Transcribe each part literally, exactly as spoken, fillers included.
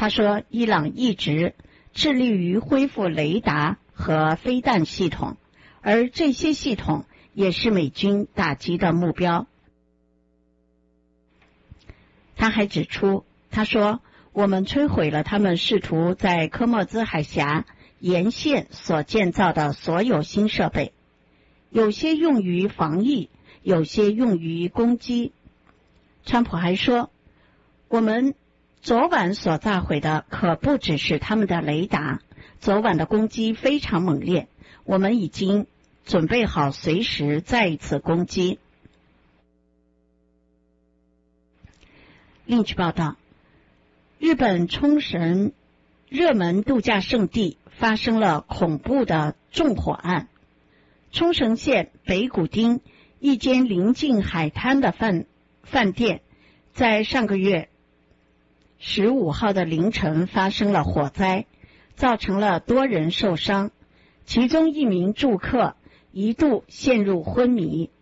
他说，伊朗一直致力于恢复雷达和飞弹系统，而这些系统也是美军打击的目标。他还指出，他说，我们摧毁了他们试图在科莫兹海峡沿线所建造的所有新设备，有些用于防疫，有些用于攻击。川普还说，我们昨晚所炸毁的可不只是他们的雷达，昨晚的攻击非常猛烈，我们已经准备好随时再一次攻击。另据报道，日本冲绳热门度假胜地发生了恐怖的纵火案。冲绳县北谷町一间临近海滩的饭饭店，在上个月十五号的凌晨发生了火灾，造成了多人受伤，其中一名住客一度陷入昏迷。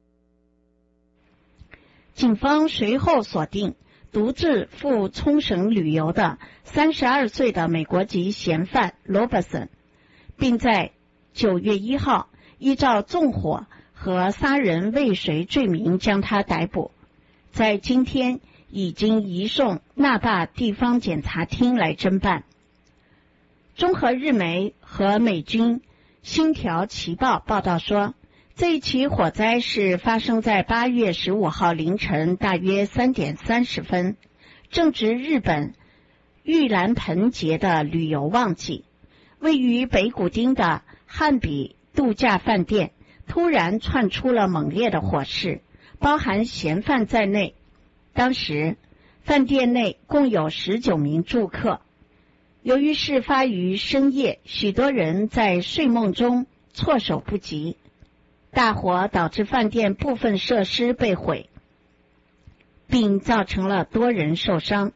警方随后锁定独自赴冲绳旅游的三十二岁的美国籍嫌犯罗伯森，并在九月一号依照纵火和杀人未遂罪名将他逮捕，在今天已经移送那霸地方检察厅来侦办。综合日媒和美军星条旗报报道说，这一起火灾是发生在八月十五号凌晨大约三点三十分，正值日本盂兰盆节的旅游旺季。位于北谷町的汉比度假饭店突然窜出了猛烈的火势，包含嫌犯在内。当时饭店内共有十九名住客。由于事发于深夜，许多人在睡梦中措手不及，大火导致饭店部分设施被毁，并造成了多人受伤。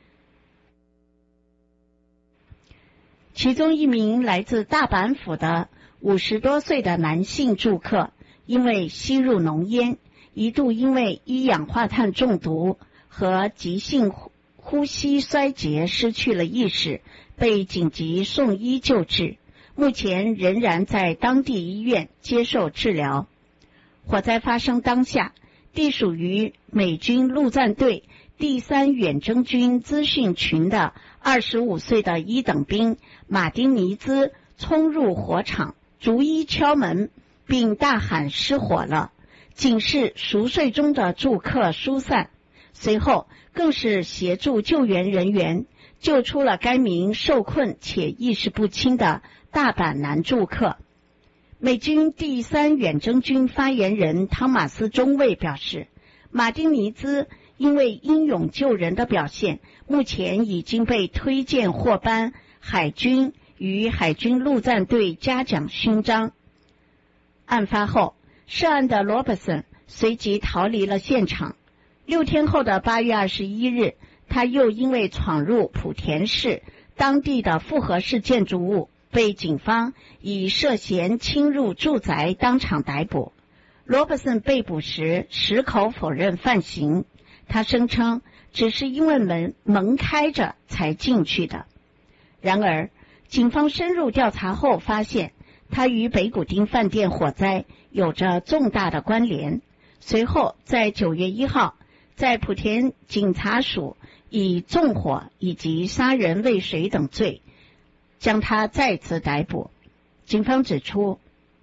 其中一名来自大阪府的五十多岁的男性住客，因为吸入浓烟，一度因为一氧化碳中毒和急性呼吸衰竭失去了意识，被紧急送医救治，目前仍然在当地医院接受治疗。火灾发生当下，隶属于美军陆战队第三远征军资讯群的二十五岁的一等兵马丁尼兹冲入火场，逐一敲门，并大喊失火了，警示熟睡中的住客疏散。随后更是协助救援人员救出了该名受困且意识不清的大阪男住客。美军第三远征军发言人汤马斯中尉表示，马丁尼兹因为英勇救人的表现，目前已经被推荐获颁海军与海军陆战队嘉奖勋章。案发后，涉案的罗伯森随即逃离了现场。六天后的八月二十一日，他又因为闯入莆田市当地的复合式建筑物，被警方以涉嫌侵入住宅当场逮捕。罗伯森被捕时矢口否认犯行，他声称只是因为门门开着才进去的。然而，警方深入调查后发现，他与北谷町饭店火灾有着重大的关联。随后在九月一号，在莆田警察署以纵火以及杀人未遂等罪将他再次逮捕。警方指出，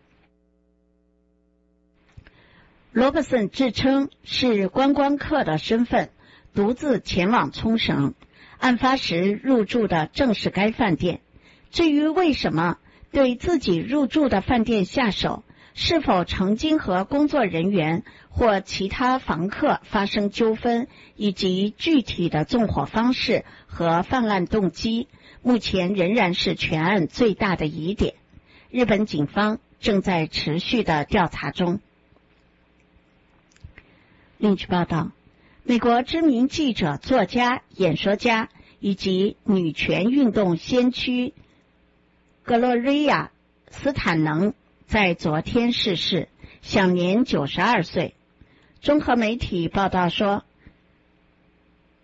罗伯森自称是观光客的身份，独自前往冲绳，案发时入住的正是该饭店。至于为什么对自己入住的饭店下手，是否曾经和工作人员或其他房客发生纠纷，以及具体的纵火方式和犯案动机，目前仍然是全案最大的疑点。日本警方正在持续的调查中。另据报道，美国知名记者、作家、演说家以及女权运动先驱格洛瑞亚·斯坦能在昨天逝世，享年九十二岁。综合媒体报道说，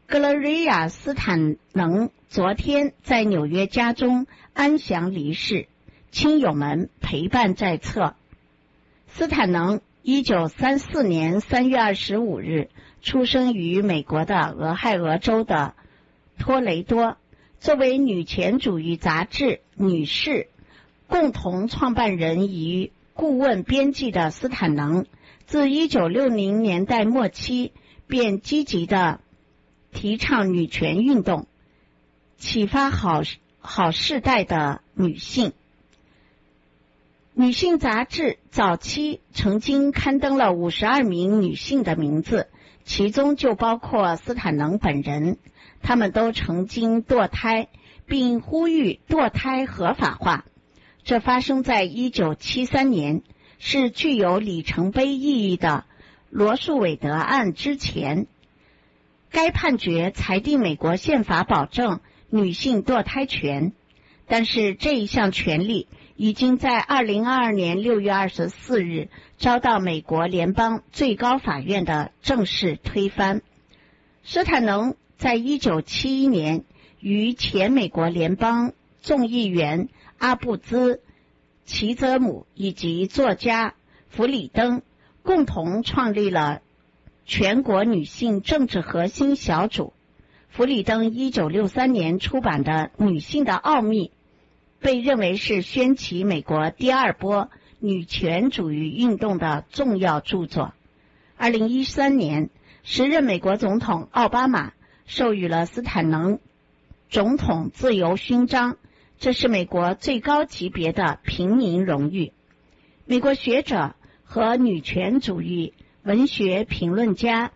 格洛瑞亚·斯坦能昨天在纽约家中安详离世，亲友们陪伴在侧。斯坦能一九三四年三月二十五日出生于美国的俄亥俄州的托雷多。作为女权主义杂志《女士》共同创办人与顾问编辑的斯坦能，自一九六零年代末期便积极地提倡女权运动，启发好好世代的女性。女性杂志早期曾经刊登了五十二名女性的名字，其中就包括斯坦能本人。她们都曾经堕胎，并呼吁堕胎合法化。这发生在一九七三年，是具有里程碑意义的罗素韦德案之前。该判决裁定美国宪法保证女性堕胎权，但是这一项权利已经在二零二二年六月二十四日遭到美国联邦最高法院的正式推翻。斯坦能在一九七一年与前美国联邦众议员阿布兹齐泽姆以及作家弗里登共同创立了全国女性政治核心小组。弗里登一九六三年出版的《女性的奥秘》被认为是掀起美国第二波女权主义运动的重要著作。二零一三年，时任美国总统奥巴马授予了斯坦能总统自由勋章，这是美国最高级别的平民荣誉。美国学者和女权主义文学评论家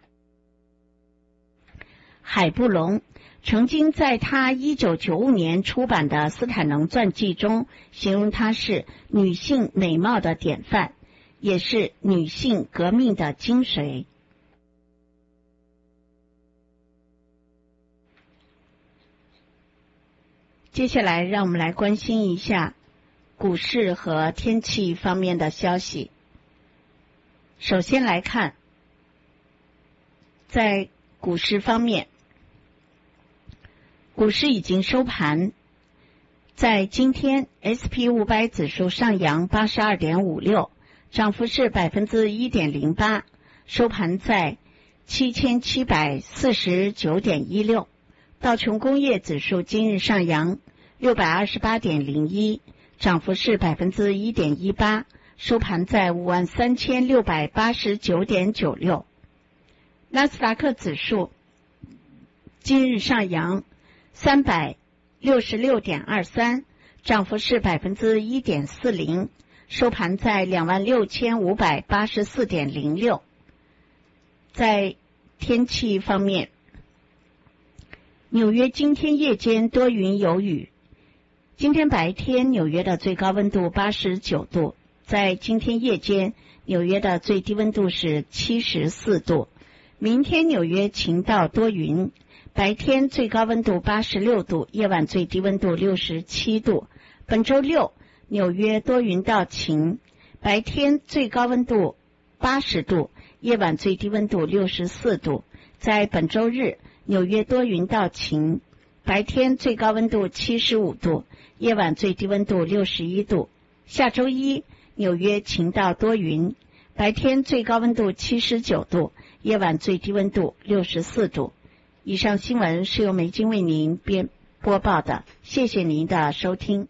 海布隆曾经在他一九九五年出版的斯坦能传记中形容她是女性美貌的典范，也是女性革命的精髓。接下来让我们来关心一下股市和天气方面的消息。首先来看，在股市方面，股市已经收盘，在今天 S P 五百 指数上扬 八十二点五六， 涨幅是 百分之一点零八， 收盘在 七千七百四十九点一六。道琼工业指数今日上扬 六百二十八点零一， 涨幅是 百分之一点一八， 收盘在 五万三千六百八十九点九六。 纳斯达克指数今日上扬三百六十六点二三， 涨幅是 百分之一点四零， 收盘在 两万六千五百八十四点零六。 在天气方面，纽约今天夜间多云有雨，今天白天纽约的最高温度八十九度，在今天夜间纽约的最低温度是七十四度。明天纽约晴到多云，白天最高温度八十六度，夜晚最低温度六十七度。本周六纽约多云到晴，白天最高温度八十度，夜晚最低温度六十四度。在本周日纽约多云到晴，白天最高温度七十五度，夜晚最低温度六十一度。下周一纽约晴到多云，白天最高温度七十九度，夜晚最低温度六十四度。以上新闻是由梅金为您编播报的，谢谢您的收听。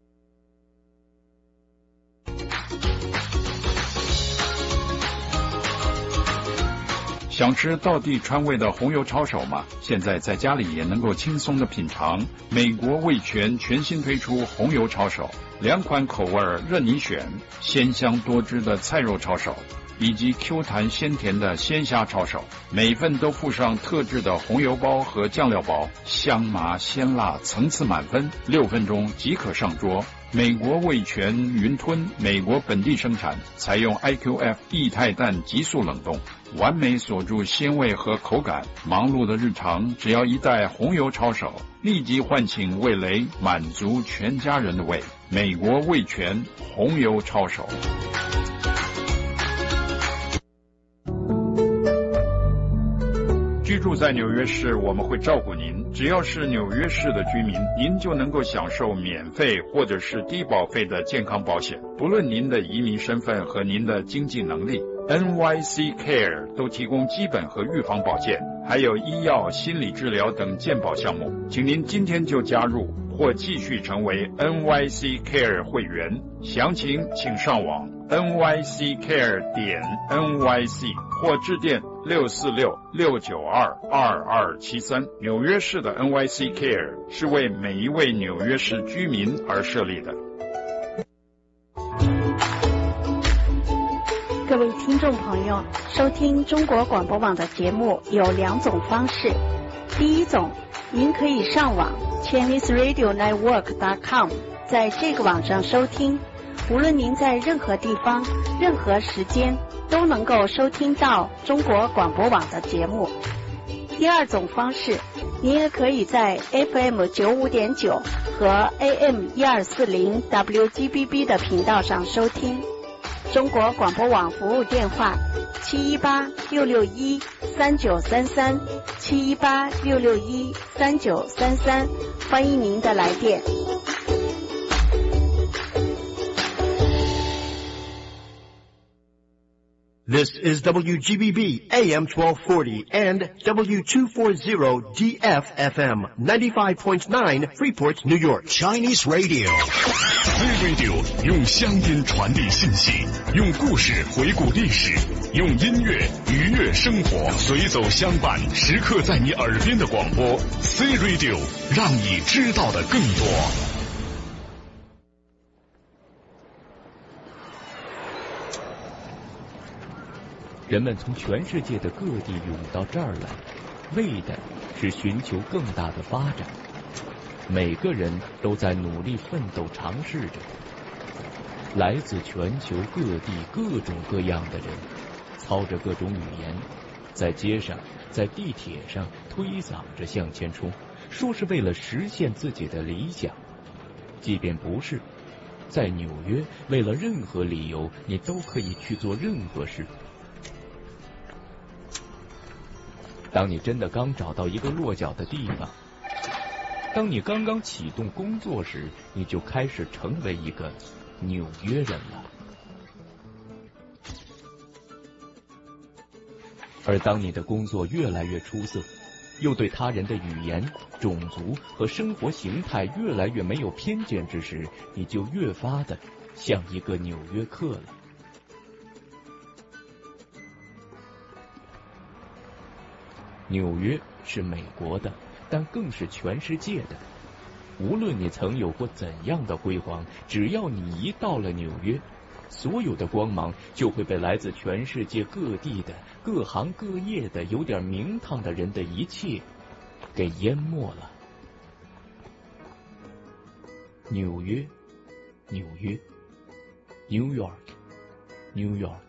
想吃道地川味的红油抄手吗？现在在家里也能够轻松的品尝。美国味全全新推出红油抄手，两款口味任你选，鲜香多汁的菜肉抄手以及 Q 弹鲜甜的鲜虾抄手，每份都附上特制的红油包和酱料包，香麻鲜辣层次满分，六分钟即可上桌。美国味全云吞，美国本地生产，采用 I Q F 液态氮急速冷冻，完美锁住鲜味和口感。忙碌的日常，只要一袋红油抄手，立即唤醒味蕾，满足全家人的胃。美国味全红油抄手。居住在纽约市，我们会照顾您。只要是纽约市的居民，您就能够享受免费或者是低保费的健康保险，不论您的移民身份和您的经济能力。N Y C Care 都提供基本和预防保健，还有医药、心理治疗等健保项目。请您今天就加入或继续成为 N Y C Care 会员。详情请上网 N Y C Care 点 N Y C 或致电六四六六九二二二七三。纽约市的 N Y C Care 是为每一位纽约市居民而设立的。 各位听众朋友，收听中国广播网的节目有两种方式。第一种，您可以上网 Chinese Radio Network 点 com， 在这个网上收听，无论您在任何地方、任何时间都能够收听到中国广播网的节目。第二种方式，您也可以在 F M 九五点九和 A M 一二四零 W G B B 的频道上收听。中国广播网服务电话七一八六六一三九三三七一八六六一三九三三，欢迎您的来电。 This is W G B B A M twelve forty and W two forty D F F M ninety-five point nine Freeport, New York. Chinese Radio. C Radio 用乡音传递信息，用故事回顾历史，用音乐愉悦生活，随走相伴，时刻在你耳边的广播 C Radio， 让你知道的更多。 人们从全世界的各地涌到这儿来，为的是寻求更大的发展。每个人都在努力奋斗，尝试着。来自全球各地各种各样的人，操着各种语言，在街上、在地铁上推搡着向前冲，说是为了实现自己的理想。即便不是，在纽约，为了任何理由，你都可以去做任何事。当你真的刚找到一个落脚的地方，当你刚刚启动工作时，你就开始成为一个纽约人了。而当你的工作越来越出色，又对他人的语言、种族和生活形态越来越没有偏见之时，你就越发的像一个纽约客了。纽约是美国的，但更是全世界的。无论你曾有过怎样的辉煌，只要你一到了纽约，所有的光芒就会被来自全世界各地的各行各业的有点名堂的人的一切给淹没了。纽约，纽约 ，New York，New York。